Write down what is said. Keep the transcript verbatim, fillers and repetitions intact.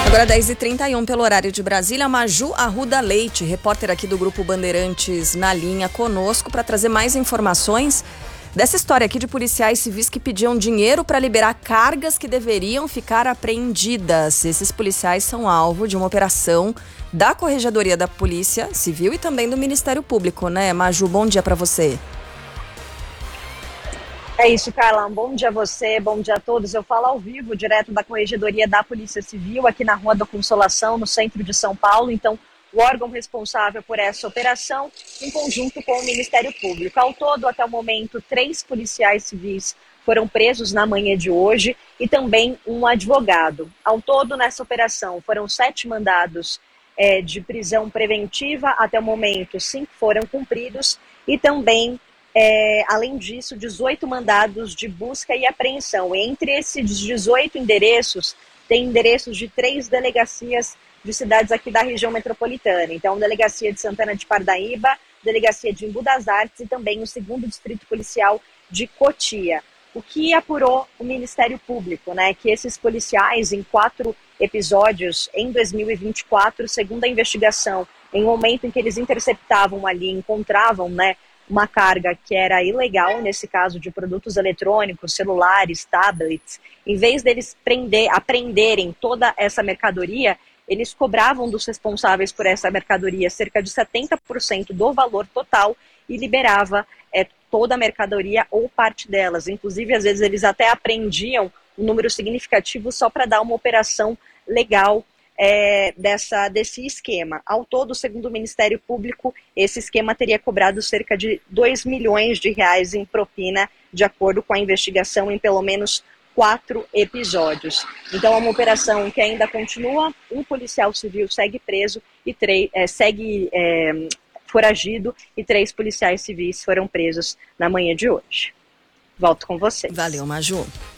Agora dez e trinta e um pelo horário de Brasília, Maju Arruda Leite, repórter aqui do Grupo Bandeirantes na linha conosco para trazer mais informações dessa história aqui de policiais civis que pediam dinheiro para liberar cargas que deveriam ficar apreendidas. Esses policiais são alvo de uma operação da Corregedoria da Polícia Civil e também do Ministério Público, né? Maju, bom dia para você. É isso, Carla. Um bom dia a você, bom dia a todos. Eu falo ao vivo, direto da Corregedoria da Polícia Civil, aqui na Rua da Consolação, no centro de São Paulo. Então, o órgão responsável por essa operação, em conjunto com o Ministério Público. Ao todo, até o momento, três policiais civis foram presos na manhã de hoje e também um advogado. Ao todo, nessa operação, foram sete mandados é, de prisão preventiva. Até o momento, cinco foram cumpridos e também... É, além disso, dezoito mandados de busca e apreensão. Entre esses dezoito endereços, tem endereços de três delegacias de cidades aqui da região metropolitana. Então, delegacia de Santana de Pardaíba, delegacia de Embu das Artes e também o segundo Distrito Policial de Cotia. O que apurou o Ministério Público, né? Que esses policiais, em quatro episódios, em dois mil e vinte e quatro, segundo a investigação, em um momento em que eles interceptavam ali, encontravam, né, uma carga que era ilegal, nesse caso de produtos eletrônicos, celulares, tablets, em vez deles prender, apreenderem toda essa mercadoria, eles cobravam dos responsáveis por essa mercadoria cerca de setenta por cento do valor total e liberava é, toda a mercadoria ou parte delas. Inclusive, às vezes, eles até apreendiam um número significativo só para dar uma operação legal É, dessa, desse esquema. Ao todo, segundo o Ministério Público, esse esquema teria cobrado cerca de dois milhões de reais em propina, de acordo com a investigação, em pelo menos quatro episódios. Então, é uma operação que ainda continua, um policial civil segue preso e três, é, segue é, foragido e três policiais civis foram presos na manhã de hoje. Volto com vocês. Valeu, Maju.